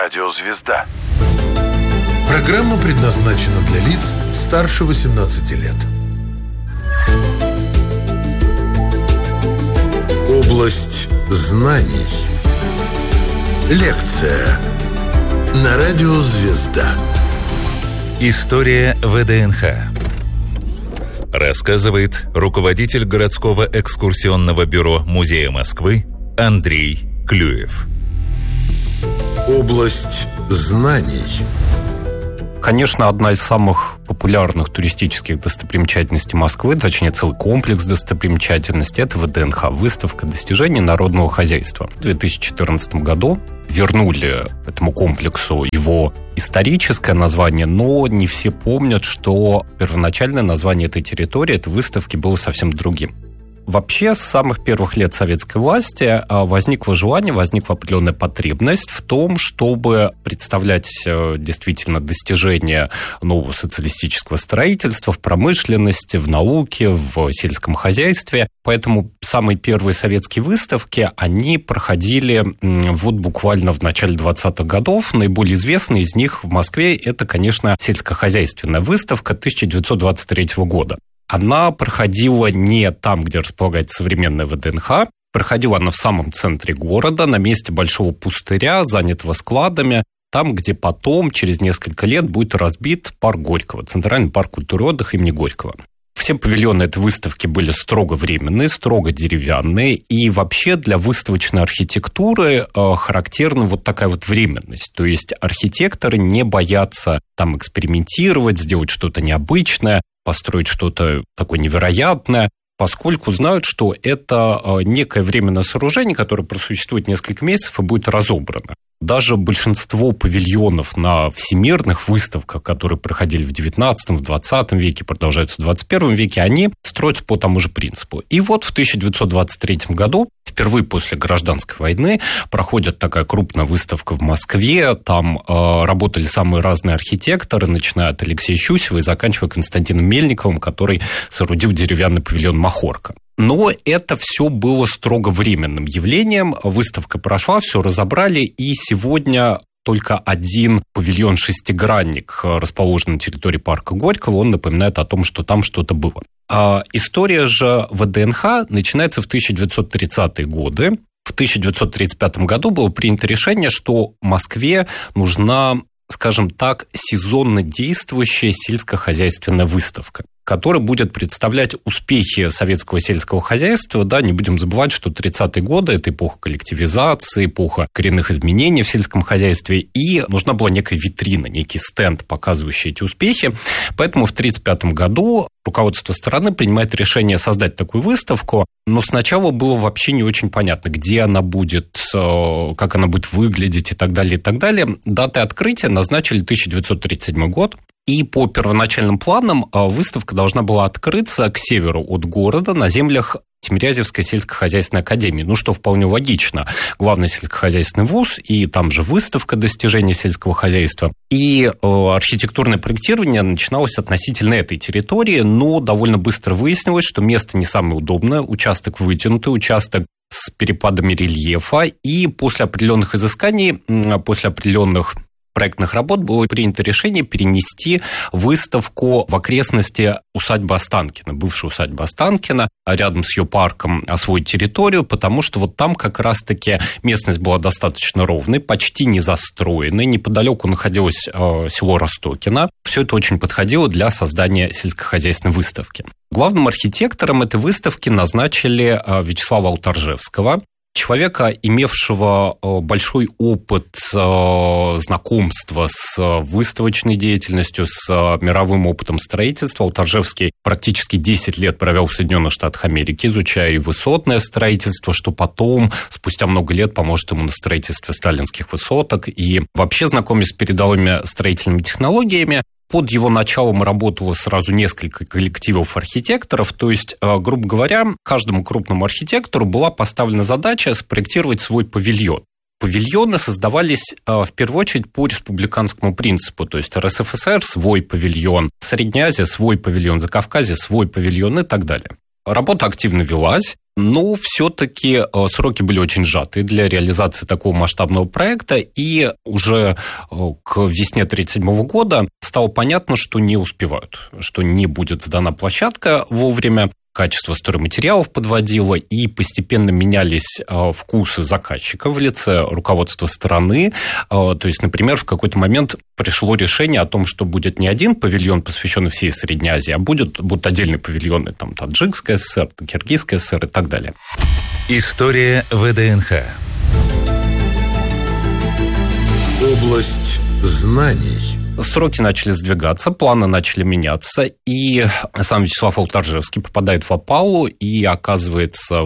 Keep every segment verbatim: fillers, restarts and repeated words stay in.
Радио «Звезда». Программа предназначена для лиц старше восемнадцати лет. Область знаний. Лекция на Радио «Звезда». История ВДНХ. Рассказывает руководитель городского экскурсионного бюро Музея Москвы Андрей Клюев. Область знаний. Конечно, одна из самых популярных туристических достопримечательностей Москвы, точнее, целый комплекс достопримечательностей, это ВДНХ, выставка достижений народного хозяйства. В две тысячи четырнадцатом году вернули этому комплексу его историческое название, но не все помнят, что первоначальное название этой территории, этой выставки, было совсем другим. Вообще, с самых первых лет советской власти возникло желание, возникла определенная потребность в том, чтобы представлять действительно достижения нового социалистического строительства в промышленности, в науке, в сельском хозяйстве. Поэтому самые первые советские выставки, они проходили вот буквально в начале двадцатых годов. Наиболее известная из них в Москве – это, конечно, сельскохозяйственная выставка тысяча девятьсот двадцать третьего года. Она проходила не там, где располагается современная ВДНХ, проходила она в самом центре города, на месте большого пустыря, занятого складами, там, где потом, через несколько лет, будет разбит парк Горького, Центральный парк культуры и отдыха имени Горького. Все павильоны этой выставки были строго временные, строго деревянные, и вообще для выставочной архитектуры э, характерна вот такая вот временность. То есть архитекторы не боятся там экспериментировать, сделать что-то необычное, построить что-то такое невероятное, поскольку знают, что это некое временное сооружение, которое просуществует несколько месяцев и будет разобрано. Даже большинство павильонов на всемирных выставках, которые проходили в девятнадцатом, в двадцатом веке, продолжаются в двадцать первом веке, они строятся по тому же принципу. И вот в тысяча девятьсот двадцать третьем году, впервые после гражданской войны, проходит такая крупная выставка в Москве. Там э, работали самые разные архитекторы, начиная от Алексея Щусева и заканчивая Константином Мельниковым, который соорудил деревянный павильон «Махорка». Но это все было строго временным явлением. Выставка прошла, все разобрали, и сегодня только один павильон-шестигранник, расположен на территории парка Горького, он напоминает о том, что там что-то было. А история же ВДНХ начинается в тысяча девятьсот тридцатые годы. В тысяча девятьсот тридцать пятом году было принято решение, что Москве нужна, скажем так, сезонно действующая сельскохозяйственная выставка, который будет представлять успехи советского сельского хозяйства. Да, не будем забывать, что тридцатые годы – это эпоха коллективизации, эпоха коренных изменений в сельском хозяйстве, и нужна была некая витрина, некий стенд, показывающий эти успехи. Поэтому в тридцать пятом году руководство страны принимает решение создать такую выставку, но сначала было вообще не очень понятно, где она будет, как она будет выглядеть и так далее, и так далее. Даты открытия назначили тысяча девятьсот тридцать седьмой год. И по первоначальным планам выставка должна была открыться к северу от города на землях Тимирязевской сельскохозяйственной академии. Ну, что вполне логично. Главный сельскохозяйственный вуз, и там же выставка достижений сельского хозяйства. И э, архитектурное проектирование начиналось относительно этой территории, но довольно быстро выяснилось, что место не самое удобное, участок вытянутый, участок с перепадами рельефа, и после определенных изысканий, после определенных проектных работ было принято решение перенести выставку в окрестности усадьбы Останкино, бывшей усадьбы Останкино, рядом с ее парком, освоить территорию, потому что вот там как раз-таки местность была достаточно ровной, почти не застроенной, неподалеку находилось э, село Ростокино. Все это очень подходило для создания сельскохозяйственной выставки. Главным архитектором этой выставки назначили э, Вячеслава Алторжевского, человека, имевшего большой опыт знакомства с выставочной деятельностью, с мировым опытом строительства. Алторжевский практически десять лет провел в Соединенных Штатах Америки, изучая и высотное строительство, что потом, спустя много лет, поможет ему на строительстве сталинских высоток. И вообще, знакомясь с передовыми строительными технологиями, под его началом работало сразу несколько коллективов архитекторов, то есть, грубо говоря, каждому крупному архитектору была поставлена задача спроектировать свой павильон. Павильоны создавались в первую очередь по республиканскому принципу, то есть эр эс эф эс эр свой павильон, Средняя Азия свой павильон, Закавказье свой павильон и так далее. Работа активно велась. Но все-таки сроки были очень сжаты для реализации такого масштабного проекта, и уже к весне тысяча девятьсот тридцать седьмого года стало понятно, что не успевают, что не будет сдана площадка вовремя, качество стройматериалов подводило, и постепенно менялись вкусы заказчика в лице руководства страны. То есть, например, в какой-то момент пришло решение о том, что будет не один павильон, посвященный всей Средней Азии, а будет, будут отдельные павильоны, там, Таджикская ССР, Киргизская ССР и так далее. История ВДНХ. Область знаний. Сроки начали сдвигаться, планы начали меняться, и сам Вячеслав Алтаржевский попадает в опалу и оказывается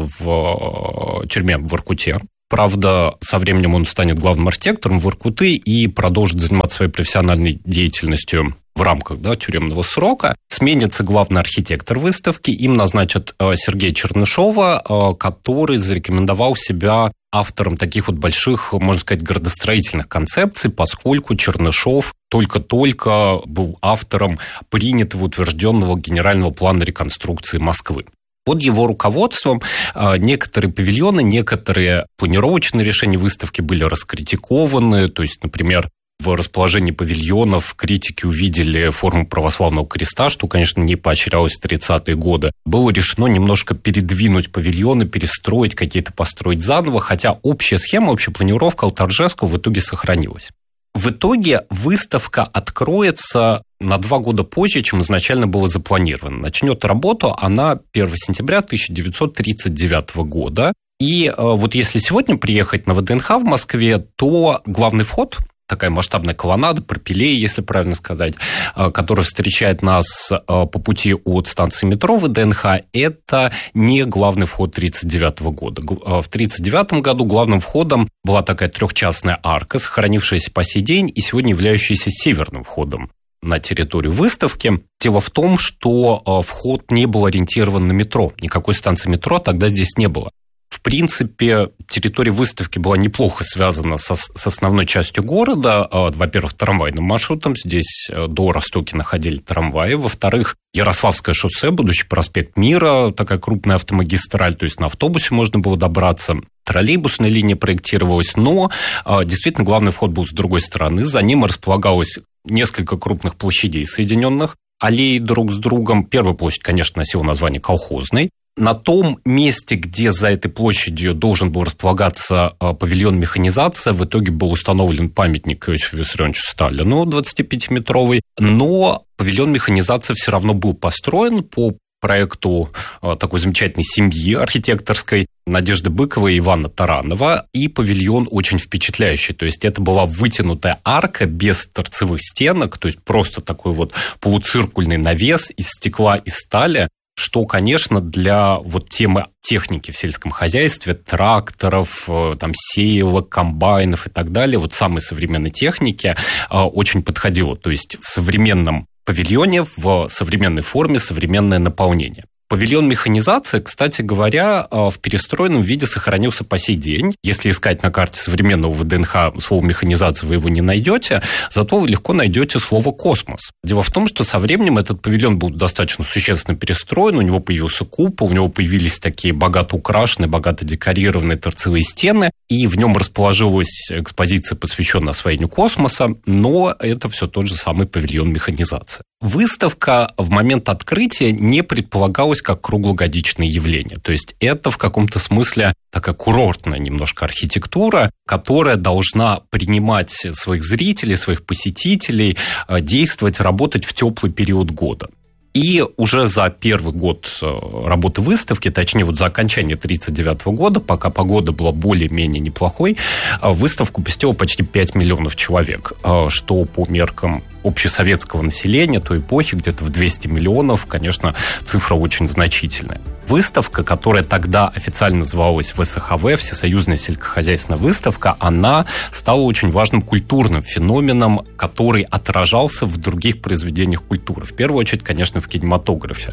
в тюрьме в Воркуте. Правда, со временем он станет главным архитектором Воркуты и продолжит заниматься своей профессиональной деятельностью в рамках, да, тюремного срока. Сменится главный архитектор выставки, им назначат Сергея Чернышова, который зарекомендовал себя автором таких вот больших, можно сказать, градостроительных концепций, поскольку Чернышов только-только был автором принятого, утвержденного генерального плана реконструкции Москвы. Под его руководством некоторые павильоны, некоторые планировочные решения выставки были раскритикованы, то есть, например, в расположении павильонов критики увидели форму православного креста, что, конечно, не поощрялось в тридцатые годы. Было решено немножко передвинуть павильоны, перестроить какие-то, построить заново, хотя общая схема, общая планировка Алтаржевского в итоге сохранилась. В итоге выставка откроется на два года позже, чем изначально было запланировано. Начнет работу она первого сентября тысяча девятьсот тридцать девятого года. И вот если сегодня приехать на ВДНХ в Москве, то главный вход, такая масштабная колоннада, пропилея, если правильно сказать, которая встречает нас по пути от станции метро ВДНХ, это не главный вход тридцать девятого года. В тридцать девятом году главным входом была такая трехчастная арка, сохранившаяся по сей день и сегодня являющаяся северным входом на территорию выставки. Дело в том, что вход не был ориентирован на метро. Никакой станции метро тогда здесь не было. В принципе, территория выставки была неплохо связана со, с основной частью города. Во-первых, трамвайным маршрутом. Здесь до Ростокина ходили трамваи. Во-вторых, Ярославское шоссе, будущий проспект Мира, такая крупная автомагистраль, то есть на автобусе можно было добраться. Троллейбусная линия проектировалась, но действительно главный вход был с другой стороны. За ним располагалось несколько крупных площадей, соединенных аллеи друг с другом. Первая площадь, конечно, носила название Колхозной. На том месте, где за этой площадью должен был располагаться павильон «Механизация», в итоге был установлен памятник Иосифу Виссарионовичу Сталину двадцатипятиметровый, но павильон «Механизация» все равно был построен по проекту такой замечательной семьи архитекторской Надежды Быковой и Ивана Таранова, и павильон очень впечатляющий. То есть это была вытянутая арка без торцевых стенок, то есть просто такой вот полуциркульный навес из стекла и стали, что, конечно, для вот темы техники в сельском хозяйстве, тракторов, там, сеялок, комбайнов и так далее, вот самой современной техники очень подходило. То есть в современном павильоне, в современной форме, современное наполнение. Павильон «Механизация», кстати говоря, в перестроенном виде сохранился по сей день. Если искать на карте современного ВДНХ слово «механизация», вы его не найдете, зато вы легко найдете слово «космос». Дело в том, что со временем этот павильон был достаточно существенно перестроен, у него появился купол, у него появились такие богато украшенные, богато декорированные торцевые стены, и в нем расположилась экспозиция, посвященная освоению космоса, но это все тот же самый павильон «Механизация». Выставка в момент открытия не предполагалась как круглогодичное явление. То есть это в каком-то смысле такая курортная немножко архитектура, которая должна принимать своих зрителей, своих посетителей, действовать, работать в теплый период года. И уже за первый год работы выставки, точнее, вот за окончание тридцать девятого года, пока погода была более-менее неплохой, выставку посетило почти пять миллионов человек, что по меркам общесоветского населения той эпохи где-то в двести миллионов, конечно, цифра очень значительная. Выставка, которая тогда официально называлась ВСХВ, Всесоюзная сельскохозяйственная выставка, она стала очень важным культурным феноменом, который отражался в других произведениях культуры. В первую очередь, конечно, в кинематографе.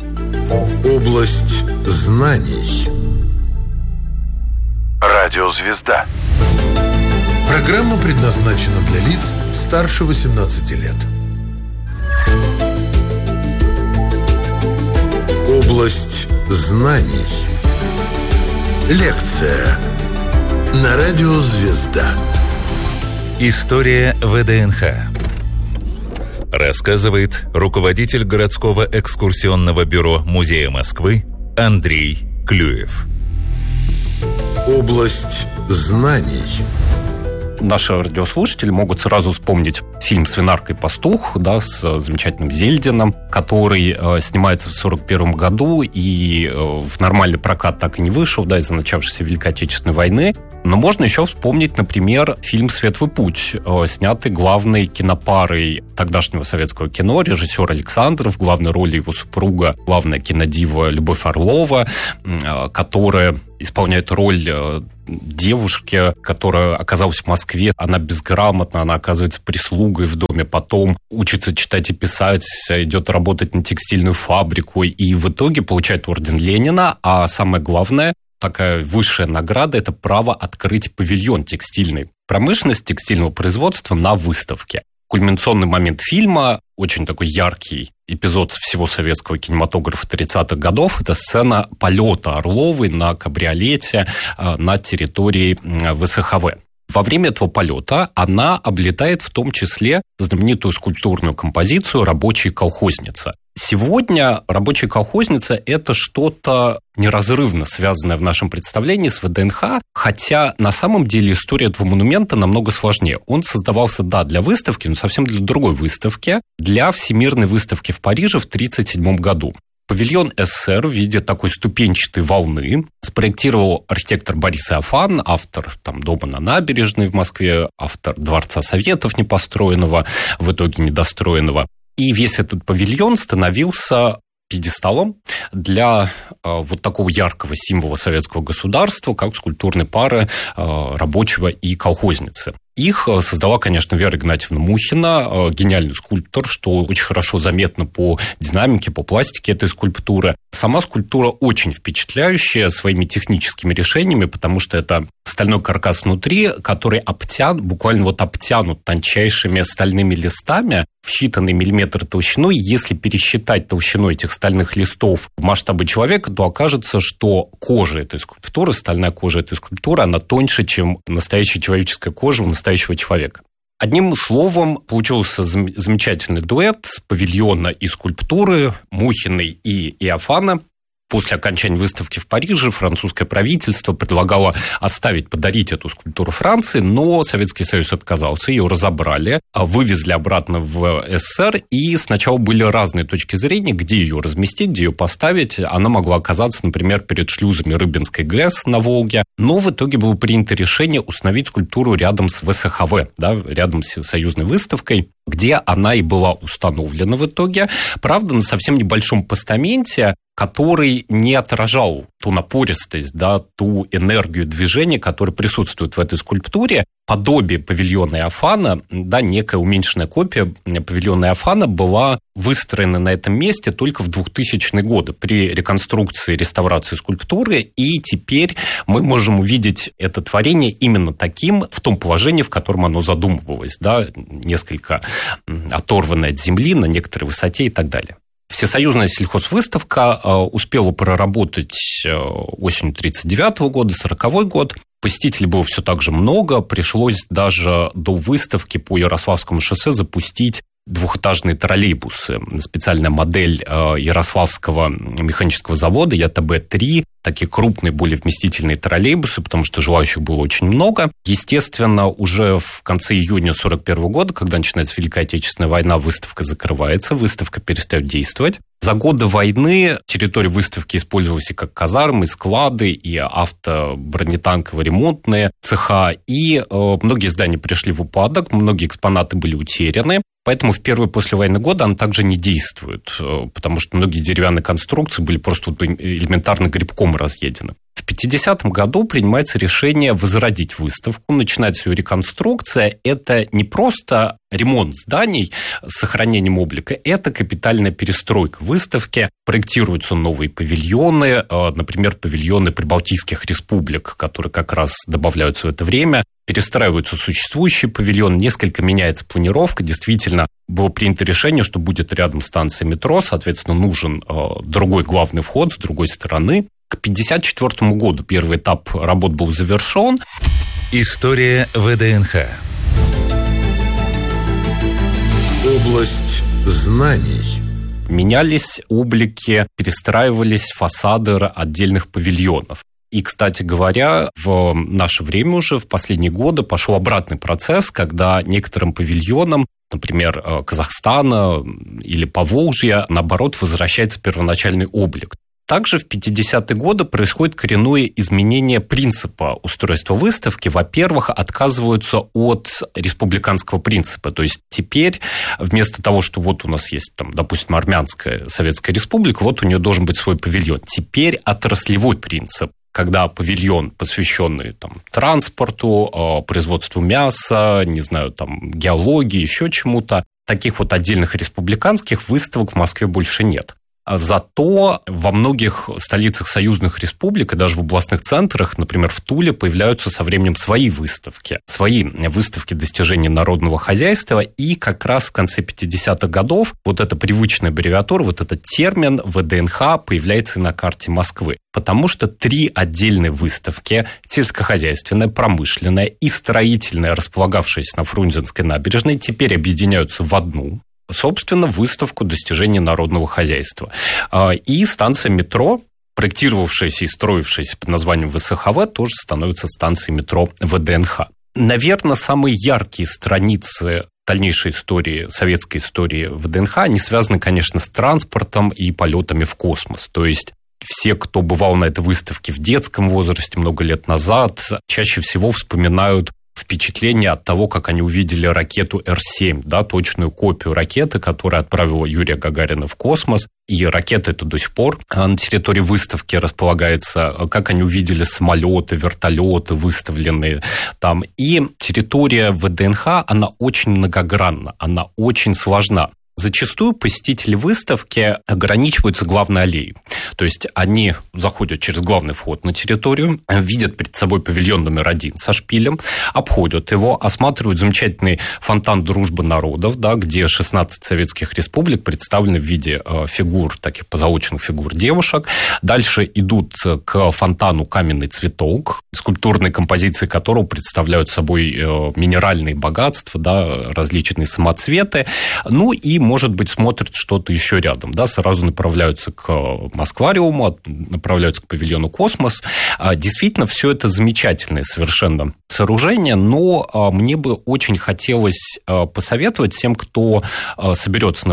Область знаний. Радиозвезда. Программа предназначена для лиц старше восемнадцати лет. Область знаний. Лекция на радио «Звезда». История ВДНХ. Рассказывает руководитель городского экскурсионного бюро Музея Москвы Андрей Клюев. Область знаний. Наши радиослушатели могут сразу вспомнить фильм «Свинарка и пастух», да, с замечательным Зельдином, который э, снимается в сорок первом году и э, в нормальный прокат так и не вышел, да, из-за начавшейся Великой Отечественной войны. Но можно еще вспомнить, например, фильм «Светлый путь», э, снятый главной кинопарой тогдашнего советского кино, режиссер Александров, в главной роли его супруга, главная кинодива Любовь Орлова, э, которая исполняет роль э, девушки, которая оказалась в Москве. Она безграмотна, она оказывается прислугой в доме, потом учится читать и писать, идет работать на текстильную фабрику и в итоге получает орден Ленина, а самое главное, такая высшая награда – это право открыть павильон текстильной промышленности, текстильного производства на выставке. Кульминационный момент фильма, очень такой яркий эпизод всего советского кинематографа тридцатых годов, это сцена полета Орловой на кабриолете на территории ВСХВ. Во время этого полета она облетает в том числе знаменитую скульптурную композицию «Рабочая колхозница». Сегодня «Рабочая колхозница» – это что-то неразрывно связанное в нашем представлении с ВДНХ, хотя на самом деле история этого монумента намного сложнее. Он создавался, да, для выставки, но совсем для другой выставки, для Всемирной выставки в Париже в тысяча девятьсот тридцать седьмом году. Павильон СССР в виде такой ступенчатой волны спроектировал архитектор Борис Иофан, автор там, дома на набережной в Москве, автор Дворца Советов непостроенного, в итоге недостроенного. И весь этот павильон становился пьедесталом для э, вот такого яркого символа советского государства, как скульптурной пары э, рабочего и колхозницы. Их создала, конечно, Вера Игнатьевна Мухина, гениальный скульптор, что очень хорошо заметно по динамике, по пластике этой скульптуры. Сама скульптура очень впечатляющая своими техническими решениями, потому что это стальной каркас внутри, который обтянут, буквально вот обтянут тончайшими стальными листами в считанный миллиметр толщиной. Если пересчитать толщину этих стальных листов в масштабы человека, то окажется, что кожа этой скульптуры, стальная кожа этой скульптуры, она тоньше, чем настоящая человеческая кожа у настоящего человека. Одним словом, получился замечательный дуэт павильона и скульптуры Мухиной и Иофана. После окончания выставки в Париже французское правительство предлагало оставить, подарить эту скульптуру Франции, но Советский Союз отказался, ее разобрали, вывезли обратно в СССР, и сначала были разные точки зрения, где ее разместить, где ее поставить. Она могла оказаться, например, перед шлюзами Рыбинской ГЭС на Волге, но в итоге было принято решение установить скульптуру рядом с ВСХВ, да, рядом с союзной выставкой, где она и была установлена в итоге. Правда, на совсем небольшом постаменте, который не отражал ту напористость, да, ту энергию движения, которая присутствует в этой скульптуре. Подобие павильона Иофана, да, некая уменьшенная копия павильона Иофана была выстроена на этом месте только в двухтысячные годы при реконструкции и реставрации скульптуры, и теперь мы можем увидеть это творение именно таким, в том положении, в котором оно задумывалось, да, несколько оторванное от земли, на некоторой высоте и так далее. Всесоюзная сельхозвыставка успела проработать осенью тридцать девятого года, сороковой год. Посетителей было все так же много. Пришлось даже до выставки по Ярославскому шоссе запустить двухэтажные троллейбусы. Специальная модель Ярославского механического завода Я Тэ Бэ три. Такие крупные, более вместительные троллейбусы, потому что желающих было очень много. Естественно, уже в конце июня сорок первого года, когда начинается Великая Отечественная война, выставка закрывается, выставка перестает действовать. За годы войны территория выставки использовалась и как казармы, и склады, и автобронетанковые ремонтные цеха, и э, многие здания пришли в упадок, многие экспонаты были утеряны. Поэтому в первые послевоенные годы она также не действует, потому что многие деревянные конструкции были просто элементарно грибком разъедены. В пятидесятом году принимается решение возродить выставку, начинается ее реконструкция. Это не просто ремонт зданий с сохранением облика, это капитальная перестройка выставки. Проектируются новые павильоны, например, павильоны прибалтийских республик, которые как раз добавляются в это время. Перестраиваются существующие павильоны, несколько меняется планировка. Действительно, было принято решение, что будет рядом станция метро, соответственно, нужен другой главный вход с другой стороны. К пятьдесят четвёртому году первый этап работ был завершен. История ВДНХ. Область знаний. Менялись облики, перестраивались фасады отдельных павильонов. И, кстати говоря, в наше время уже, в последние годы, пошел обратный процесс, когда некоторым павильонам, например, Казахстана или Поволжья, наоборот, возвращается первоначальный облик. Также в пятидесятые годы происходит коренное изменение принципа устройства выставки. Во-первых, отказываются от республиканского принципа. То есть теперь вместо того, что вот у нас есть, там, допустим, Армянская Советская Республика, вот у нее должен быть свой павильон. Теперь отраслевой принцип, когда павильон, посвященный там, транспорту, производству мяса, не знаю, там, геологии, еще чему-то. Таких вот отдельных республиканских выставок в Москве больше нет. Зато во многих столицах союзных республик и даже в областных центрах, например, в Туле, появляются со временем свои выставки. Свои выставки достижений народного хозяйства. И как раз в конце пятидесятых годов вот эта привычная аббревиатура, вот этот термин ВДНХ появляется и на карте Москвы. Потому что три отдельные выставки, сельскохозяйственная, промышленная и строительная, располагавшиеся на Фрунзенской набережной, теперь объединяются в одну, собственно, выставку достижений народного хозяйства. И станция метро, проектировавшаяся и строившаяся под названием ВСХВ, тоже становится станцией метро ВДНХ. Наверное, самые яркие страницы дальнейшей истории, советской истории ВДНХ, они связаны, конечно, с транспортом и полетами в космос. То есть все, кто бывал на этой выставке в детском возрасте много лет назад, чаще всего вспоминают впечатление от того, как они увидели ракету Эр семь, да, точную копию ракеты, которая отправила Юрия Гагарина в космос. И ракета эта до сих пор на территории выставки располагается, как они увидели самолеты, вертолеты выставленные там. И территория ВДНХ, она очень многогранна, она очень сложна. Зачастую посетители выставки ограничиваются главной аллеей. То есть они заходят через главный вход на территорию, видят перед собой павильон номер один со шпилем, обходят его, осматривают замечательный фонтан дружбы народов, да, где шестнадцать советских республик представлены в виде фигур, таких позолоченных фигур девушек. Дальше идут к фонтану «Каменный цветок», скульптурные композиции которого представляют собой минеральные богатства, да, различные самоцветы. Ну и, может быть, смотрят что-то еще рядом, да, сразу направляются к Москвариуму, направляются к павильону «Космос». Действительно, все это замечательное совершенно сооружение, но мне бы очень хотелось посоветовать всем, кто соберется на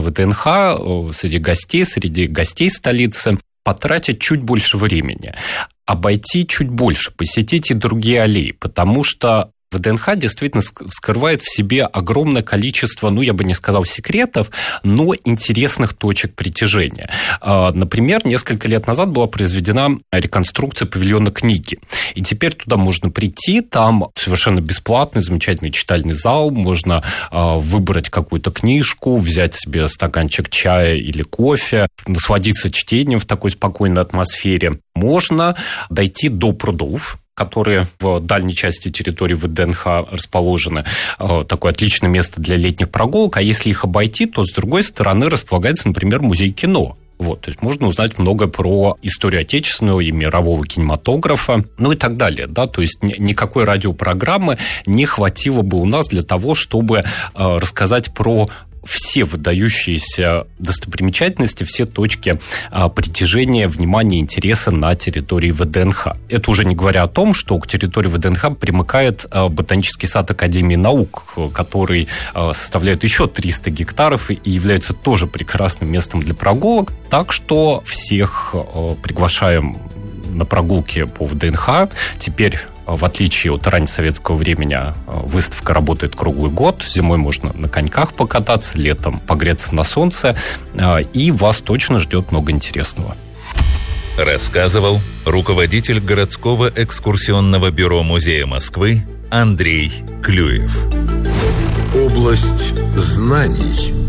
ВДНХ, среди гостей, среди гостей столицы, потратить чуть больше времени, обойти чуть больше, посетить и другие аллеи, потому что ВДНХ действительно скрывает в себе огромное количество, ну, я бы не сказал секретов, но интересных точек притяжения. Например, несколько лет назад была произведена реконструкция павильона книги. И теперь туда можно прийти, там совершенно бесплатный, замечательный читальный зал, можно выбрать какую-то книжку, взять себе стаканчик чая или кофе, насладиться чтением в такой спокойной атмосфере. Можно дойти до прудов, которые в дальней части территории ВДНХ расположены. Такое отличное место для летних прогулок. А если их обойти, то с другой стороны располагается, например, музей кино. Вот, то есть можно узнать много про историю отечественного и мирового кинематографа, ну и так далее. Да? То есть никакой радиопрограммы не хватило бы у нас для того, чтобы рассказать про все выдающиеся достопримечательности, все точки а, притяжения, внимания, интереса на территории ВДНХ. Это уже не говоря о том, что к территории ВДНХ примыкает а, ботанический сад Академии наук, который а, составляет еще триста гектаров и является тоже прекрасным местом для прогулок. Так что всех а, приглашаем на прогулки по ВДНХ. Теперь, в отличие от раннесоветского времени, выставка работает круглый год. Зимой можно на коньках покататься, летом погреться на солнце. И вас точно ждет много интересного. Рассказывал руководитель городского экскурсионного бюро Музея Москвы Андрей Клюев. Область знаний.